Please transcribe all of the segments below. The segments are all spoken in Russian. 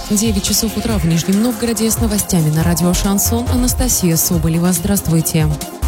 9 часов утра в Нижнем Новгороде с новостями на радио «Шансон». Анастасия Соболева. Здравствуйте.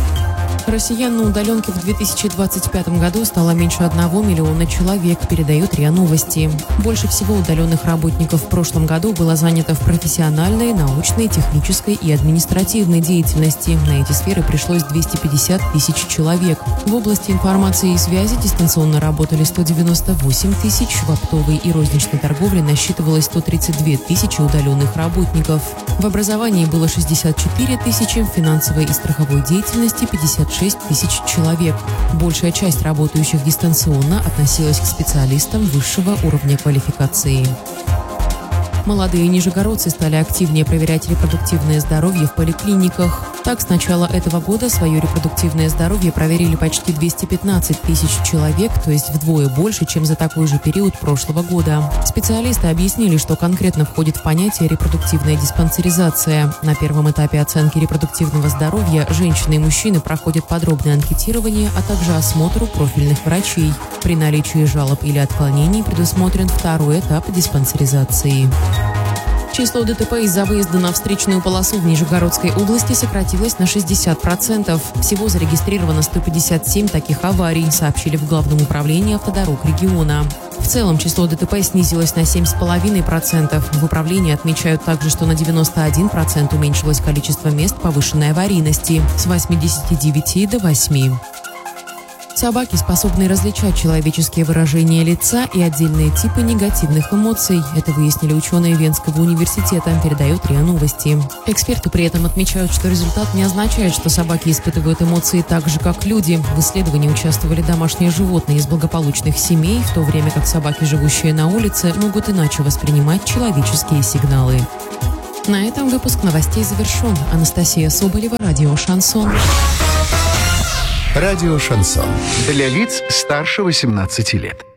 Россиян на удаленке в 2025 году стало меньше 1 миллиона человек, передает РИА Новости. Больше всего удаленных работников в прошлом году было занято в профессиональной, научной, технической и административной деятельности. На эти сферы пришлось 250 тысяч человек. В области информации и связи дистанционно работали 198 тысяч, в оптовой и розничной торговле насчитывалось 132 тысячи удаленных работников. В образовании было 64 тысячи, в финансовой и страховой деятельности 56 тысяч человек. Большая часть работающих дистанционно относилась к специалистам высшего уровня квалификации. Молодые нижегородцы стали активнее проверять репродуктивное здоровье в поликлиниках. Так, с начала этого года свое репродуктивное здоровье проверили почти 215 тысяч человек, то есть вдвое больше, чем за такой же период прошлого года. Специалисты объяснили, что конкретно входит в понятие репродуктивная диспансеризация. На первом этапе оценки репродуктивного здоровья женщины и мужчины проходят подробное анкетирование, а также осмотр у профильных врачей. При наличии жалоб или отклонений предусмотрен второй этап диспансеризации. Число ДТП из-за выезда на встречную полосу в Нижегородской области сократилось на 60%. Всего зарегистрировано 157 таких аварий, сообщили в Главном управлении автодорог региона. В целом число ДТП снизилось на 7,5%. В управлении отмечают также, что на 91% уменьшилось количество мест повышенной аварийности с 89 до 8. Собаки способны различать человеческие выражения лица и отдельные типы негативных эмоций. Это выяснили ученые Венского университета, передает РИА Новости. Эксперты при этом отмечают, что результат не означает, что собаки испытывают эмоции так же, как люди. В исследовании участвовали домашние животные из благополучных семей, в то время как собаки, живущие на улице, могут иначе воспринимать человеческие сигналы. На этом выпуск новостей завершен. Анастасия Соболева, радио «Шансон». Радио «Шансон». Для лиц старше 18 лет.